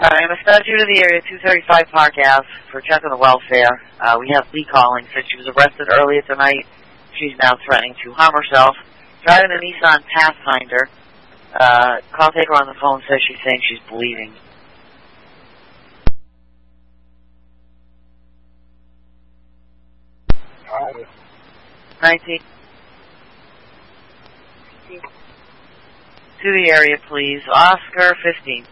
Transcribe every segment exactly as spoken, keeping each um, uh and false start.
All right, I'm going to start you to the area two thirty-five Park Ave for checking the welfare. Uh, we have Lee calling. Said she was arrested earlier tonight. She's now threatening to harm herself. Driving a Nissan Pathfinder. Uh, call taker on the phone says she's saying she's bleeding. nineteen. To the area, please. Oscar fifteen.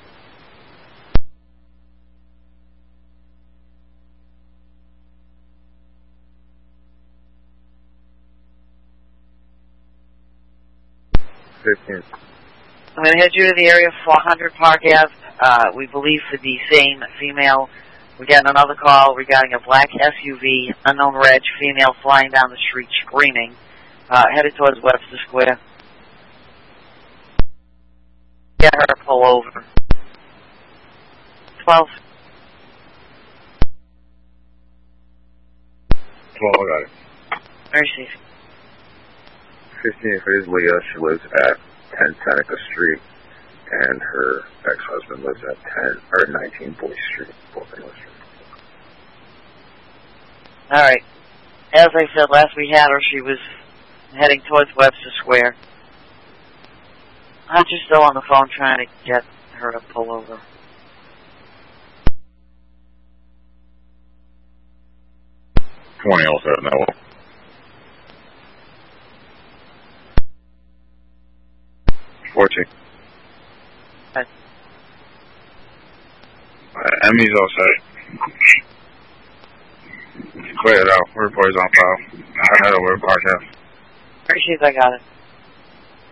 fifteen. I'm going to head you to the area four hundred Park Ave. Uh, we believe for the same female. We're getting another call regarding a black S U V, unknown reg, female flying down the street screaming, uh, headed towards Webster Square. Get her to pull over. twelve. twelve, I got it. Mercy. fifteen for is Leah. She lives at ten Seneca Street, and her ex-husband lives at ten or nineteen Boyce Street, Baltimore Street. All right. As I said last we had her, she was heading towards Webster Square. I'm just still on the phone trying to get her to pull over. twenty also, no. fourteen. Okay. Uh, Emmy's all set. Clear it out. We're boys on file. I had a word podcast. Appreciate I got it.